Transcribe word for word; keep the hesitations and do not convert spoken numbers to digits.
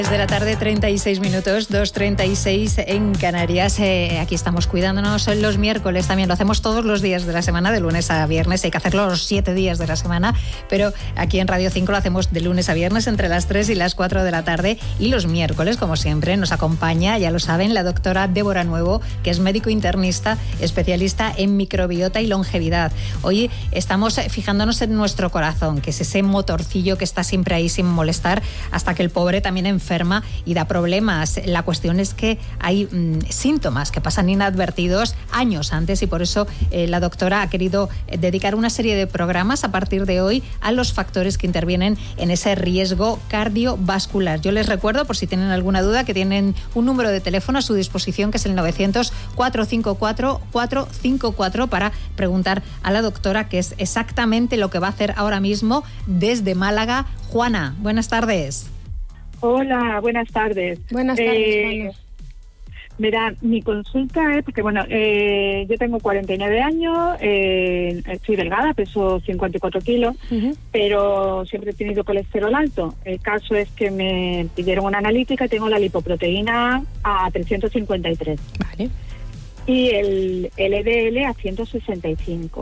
De la tarde, treinta y seis minutos, dos treinta y seis en Canarias. Eh, aquí estamos cuidándonos los miércoles, también lo hacemos todos los días de la semana, de lunes a viernes. Hay que hacerlo los siete días de la semana, pero aquí en Radio cinco lo hacemos de lunes a viernes entre las tres y las cuatro de la tarde. Y los miércoles, como siempre, nos acompaña, ya lo saben, la doctora Débora Nuevo, que es médico internista, especialista en microbiota y longevidad. Hoy estamos fijándonos en nuestro corazón, que es ese motorcillo que está siempre ahí sin molestar, hasta que el pobre también enferma y da problemas. La cuestión es que hay mmm, síntomas que pasan inadvertidos años antes, y por eso eh, la doctora ha querido dedicar una serie de programas a partir de hoy a los factores que intervienen en ese riesgo cardiovascular. Yo les recuerdo, por si tienen alguna duda, que tienen un número de teléfono a su disposición, que es el novecientos, cuatrocientos cincuenta y cuatro, cuatrocientos cincuenta y cuatro, para preguntar a la doctora, que es exactamente lo que va a hacer ahora mismo desde Málaga. Juana, buenas tardes. Hola, buenas tardes. Buenas tardes, eh, Mira, mi consulta es porque, bueno, eh, yo tengo cuarenta y nueve años, eh, estoy delgada, peso cincuenta y cuatro kilos, uh-huh. pero siempre he tenido colesterol alto. El caso es que me pidieron una analítica y tengo la lipoproteína a trescientos cincuenta y tres. Vale. Y el L D L a ciento sesenta y cinco.